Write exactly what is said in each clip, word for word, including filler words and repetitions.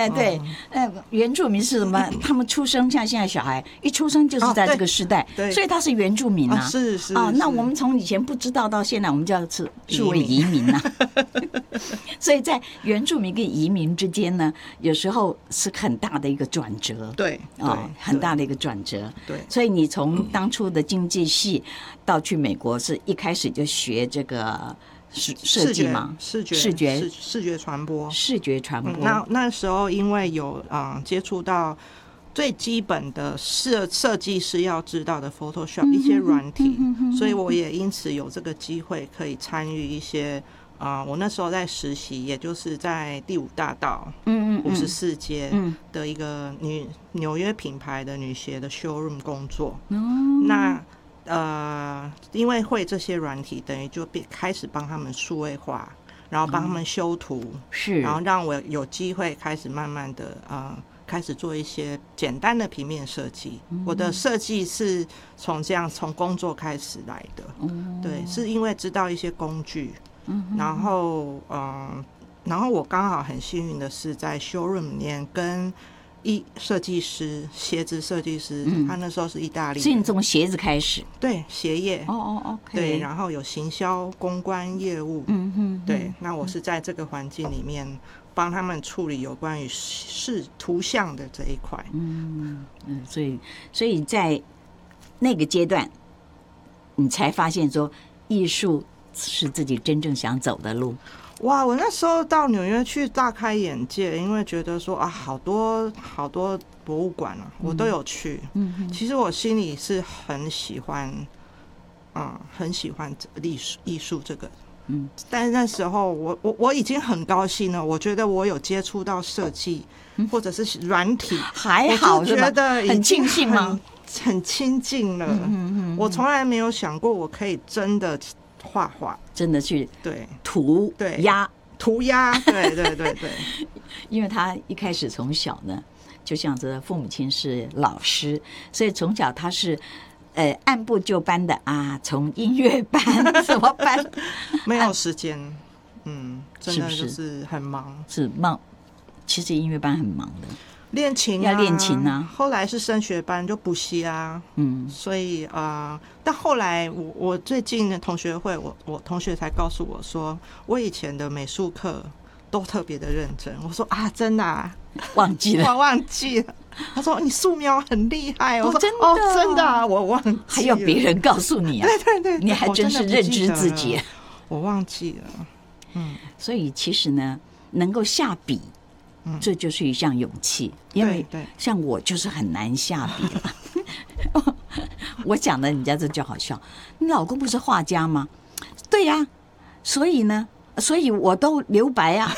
哎，对，那个原住民是什么？他们出生像现在小孩一出生就是在这个时代，所以他是原住民啊。 是是啊，那我们从以前不知道到现在，我们就要是视为移民啊。所以在原住民跟移民之间呢，有时候是很大的一个转折。 对， 啊，很大的一个转折。 对， 所以你从当初的经济系到去美国，是一开始就学这个设计嘛， 视觉视觉视觉传播， 视觉传播。 嗯、那那时候因为有嗯接触到最基本的设设计师要知道的 Photoshop、嗯、一些软体、嗯嗯，所以我也因此有这个机会可以参与一些啊、呃，我那时候在实习，也就是在第五大道嗯五十四街的一个女纽约品牌的女鞋的 showroom 工作。嗯、那呃，因为会这些软体，等于就开始帮他们数位化，然后帮他们修图，嗯、是，然后让我有机会开始慢慢的呃，开始做一些简单的平面设计。嗯、我的设计是从这样从工作开始来的，嗯、对，是因为知道一些工具，嗯、然后嗯、呃，然后我刚好很幸运的是在 showroom 里面跟一设计师，鞋子设计师、嗯，他那时候是意大利人， 所以你从鞋子开始， 对，鞋业， 哦哦 ，OK， 对，然后有行销、公关业务，嗯哼，对，那我是在这个环境里面帮他们处理有关于视图像的这一块， 嗯嗯，所以所以在那个阶段，你才发现说艺术是自己真正想走的路。 哇，我那时候到纽约去大开眼界，因为觉得说啊，好多好多博物馆啊，我都有去。嗯嗯，其实我心里是很喜欢，嗯，很喜欢艺术艺术这个。嗯，但是那时候我我我已经很高兴了，我觉得我有接触到设计或者是软体， 还好， 我就觉得很庆幸吗？ 很亲近了。嗯嗯嗯，我从来没有想过我可以真的画画， 真的去对涂对鸦涂鸦，对对对对。 因为他一开始从小呢，就像这父母亲是老师，所以从小他是呃按部就班的啊，从音乐班什么班， 没有时间，嗯，真的就是很忙， 是忙。其实音乐班很忙的。 练琴、啊、 要练琴啊， 后来是升学班就补习啊，嗯，所以啊、呃，但后来我我最近的同学会，我我同学才告诉我说，我以前的美术课都特别的认真。我说啊，真的、啊、 忘记了， 我忘记了。他说你素描很厉害，我说、 哦、真的、 哦、真的、啊，我忘记了， 还要别人告诉你啊？ 对对 对, 对， 你还真是认知自己， 我忘记了。嗯， 所以其实呢，能够下笔。这就是一项勇气，因为像我就是很难下笔了。我讲的人家这就好笑，你老公不是画家吗？对呀、啊，所以呢，所以我都留白啊。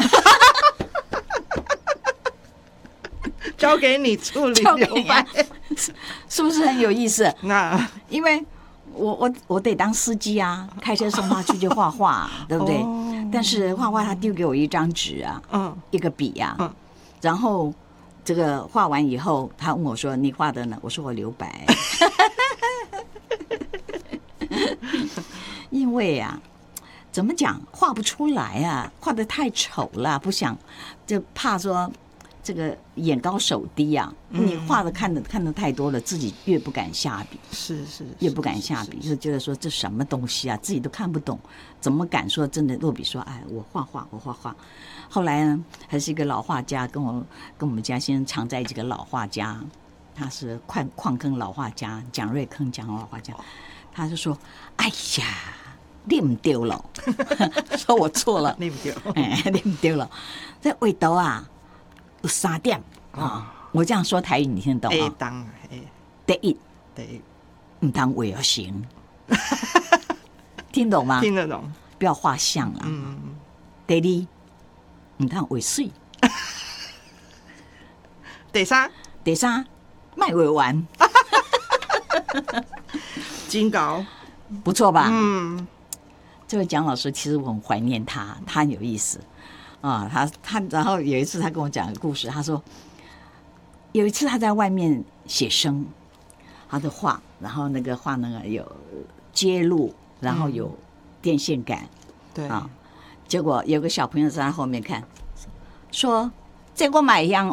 交给你处理留白， 是不是很有意思？ 那因为我我我得当司机啊，开车送他去就画画，对不对？哦，但是画画他丢给我一张纸啊，嗯，一个笔啊，嗯，然后这个画完以后，他问我说：“你画的呢？”我说：“我留白。”因为啊，怎么讲，画不出来啊，画得太丑了，不想，就怕说这个眼高手低啊，嗯、你画的看的看的太多了，自己越不敢下笔， 是 是, 是， 越不敢下笔，就觉得说这什么东西啊，自己都看不懂，怎么敢说真的落笔说，哎，我画画，我画画。后来呢，还是一个老画家，跟我跟我们家先常在一个老画家，他是矿矿坑老画家，蒋瑞坑蒋老画家，他就说，哎呀。你唔对了，说我错了， 你唔对， 哎，你唔对了。这画图啊，有三点啊、哦。我这样说台语，你听得懂啊？ 当第一， 第一， 唔当画要行，听懂吗？ 听得懂， 不要画像啦。嗯。第二，唔当画水。 第三， 第三，卖画完。 金稿， 不错吧？ 嗯。 这位蒋老师其实我很怀念他，他很有意思啊。他他然后有一次他跟我讲个故事，他说有一次他在外面写生，他的画，然后那个画那个有揭露，然后有电线杆，嗯、 对啊，结果有个小朋友在他后面看，说这我买一样。